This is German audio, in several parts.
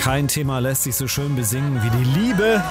Kein Thema lässt sich so schön besingen wie die Liebe.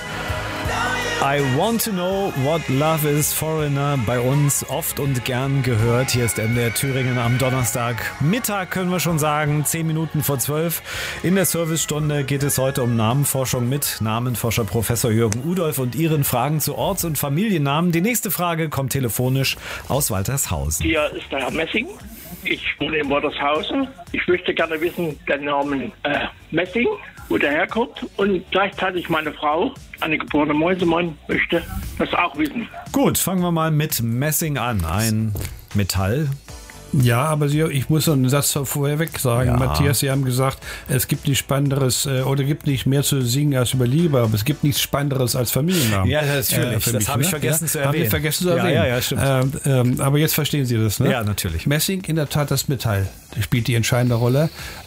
I want to know what love is, Foreigner, bei uns oft und gern gehört. Hier ist MDR Thüringen am Donnerstagmittag, können wir schon sagen, 10 Minuten vor 12. In der Servicestunde geht es heute um Namenforschung mit Namenforscher Professor Jürgen Udolph und Ihren Fragen zu Orts- und Familiennamen. Die nächste Frage kommt telefonisch aus Waltershausen. Hier ist der Herr Messing. Ich wohne in Waltershausen. Ich möchte gerne wissen, den Namen Messing, wo der herkommt. Und gleichzeitig meine Frau, eine geborene Mäusemann, möchte das auch wissen. Gut, fangen wir mal mit Messing an. Ein Metall. Ja, aber ich muss noch einen Satz vorher weg sagen. Ja. Matthias, Sie haben gesagt, es gibt nichts Spannenderes oder gibt nicht mehr zu singen als über Liebe, aber es gibt nichts Spannenderes als Familiennamen. Ja, natürlich. Das habe ich vergessen zu erwähnen. Haben wir vergessen zu erwähnen. Ja, stimmt. Aber jetzt verstehen Sie das, ne? Ja, natürlich. Messing, in der Tat das Metall. Das spielt die entscheidende Rolle.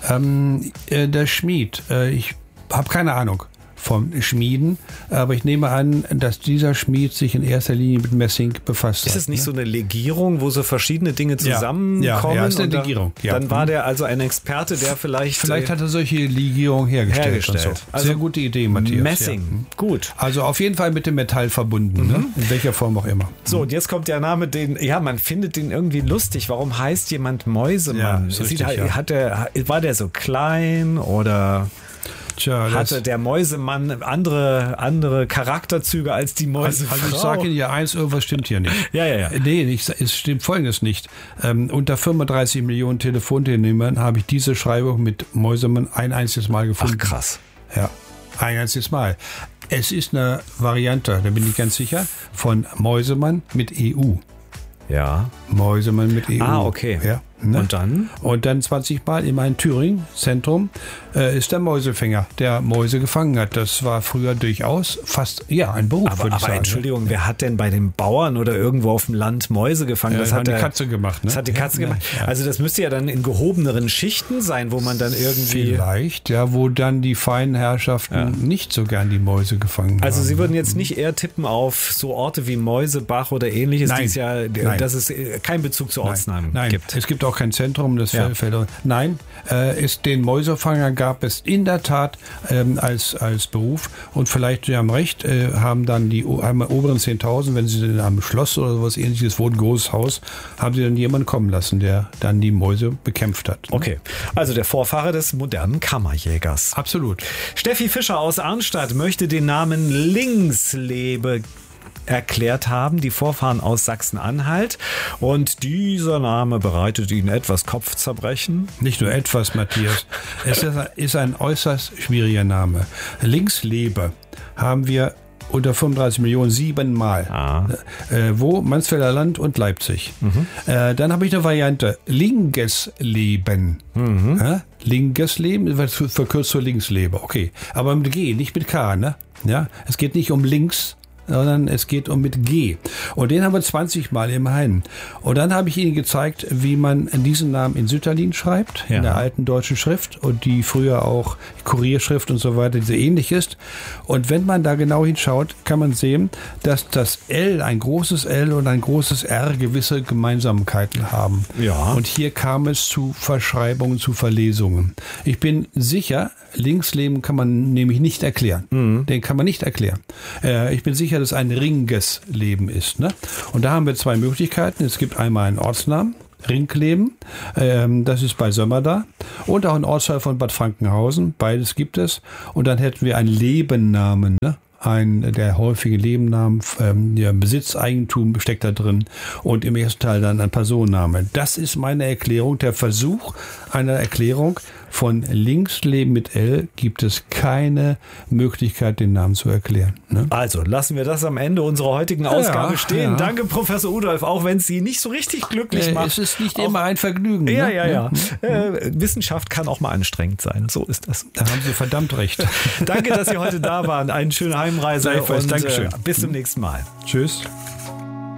Der Schmied, ich habe keine Ahnung vom Schmieden, aber ich nehme an, dass dieser Schmied sich in erster Linie mit Messing befasst hat. Ist es nicht so eine Legierung, wo so verschiedene Dinge zusammenkommen? Ja, ist eine Legierung. Ja. Dann war der also ein Experte, der vielleicht hat er solche Legierungen hergestellt. Und so. Also sehr gute Idee, Matthias. Messing, ja. Gut. Also auf jeden Fall mit dem Metall verbunden, ne? In welcher Form auch immer. So, und jetzt kommt der Name, man findet den irgendwie lustig. Warum heißt jemand Mäusemann? Ja, richtig, war der so klein oder... Tja, hatte der Mäusemann andere Charakterzüge als die Mäusefrau? Also ich sage Ihnen ja eins, irgendwas stimmt hier nicht. Ja. Nee, es stimmt Folgendes nicht. Unter 35 Millionen Telefonteilnehmern habe ich diese Schreibung mit Mäusemann ein einziges Mal gefunden. Ach, krass. Ja, ein einziges Mal. Es ist eine Variante, da bin ich ganz sicher, von Mäusemann mit EU. Ja. Mäusemann mit EU. Ah, okay. Ja, ne? Und dann? Und dann 20 Mal in meinem Thüringen-Zentrum ist der Mäusefänger, der Mäuse gefangen hat. Das war früher durchaus fast, ein Beruf, würde ich sagen. Aber Entschuldigung, wer hat denn bei den Bauern oder irgendwo auf dem Land Mäuse gefangen? Das hat die Katze gemacht, ne? Das hat die Katze gemacht. Ja. Also das müsste ja dann in gehobeneren Schichten sein, wo man dann irgendwie... Vielleicht, wo dann die feinen Herrschaften nicht so gern die Mäuse gefangen haben. Also Sie würden jetzt nicht eher tippen auf so Orte wie Mäusebach oder ähnliches, dass es keinen Bezug zu Ortsnamen gibt. Es gibt auch kein Zentrum, das fällt. Nein, den Mäusefanger gab es in der Tat als Beruf und vielleicht, Sie haben recht, haben dann die oberen 10.000, wenn sie in einem Schloss oder sowas ähnliches wohnen, großes Haus, haben sie dann jemanden kommen lassen, der dann die Mäuse bekämpft hat. Okay, also der Vorfahre des modernen Kammerjägers. Absolut. Steffi Fischer aus Arnstadt möchte den Namen Linkslebe erklärt haben, die Vorfahren aus Sachsen-Anhalt. Und dieser Name bereitet Ihnen etwas Kopfzerbrechen. Nicht nur etwas, Matthias. Es ist ein äußerst schwieriger Name. Linkslebe haben wir unter 35 Millionen 7-mal. Wo? Mansfelder Land und Leipzig. Dann habe ich eine Variante. Lingesleben. Lingesleben wird verkürzt zu Linkslebe. Okay. Aber mit G, nicht mit K, ne? Ja? Es geht nicht um links, sondern es geht mit G. Und den haben wir 20 Mal immerhin. Und dann habe ich Ihnen gezeigt, wie man diesen Namen in Sütterlin schreibt, in der alten deutschen Schrift und die früher auch Kurierschrift und so weiter, die so ähnlich ist. Und wenn man da genau hinschaut, kann man sehen, dass das L, ein großes L und ein großes R gewisse Gemeinsamkeiten haben. Ja. Und hier kam es zu Verschreibungen, zu Verlesungen. Ich bin sicher, Linksleben kann man nämlich nicht erklären. Den kann man nicht erklären. Ich bin sicher, dass es ein Ringesleben ist. Ne? Und da haben wir zwei Möglichkeiten. Es gibt einmal einen Ortsnamen, Ringleben, das ist bei Sömmerda, und auch ein Ortsteil von Bad Frankenhausen. Beides gibt es. Und dann hätten wir einen Lebennamen, ne? Der häufige Lebennamen, der Besitzeigentum steckt da drin und im ersten Teil dann ein Personenname. Das ist meine Erklärung, der Versuch einer Erklärung. Von Linksleben mit L gibt es keine Möglichkeit, den Namen zu erklären. Ne? Also lassen wir das am Ende unserer heutigen Ausgabe stehen. Ja. Danke, Professor Udolph, auch wenn es Sie nicht so richtig glücklich macht. Es ist nicht immer ein Vergnügen. Ja. Wissenschaft kann auch mal anstrengend sein. So ist das. Da haben Sie verdammt recht. Danke, dass Sie heute da waren. Eine schöne Heimreise und Dankeschön. Bis zum nächsten Mal. Tschüss.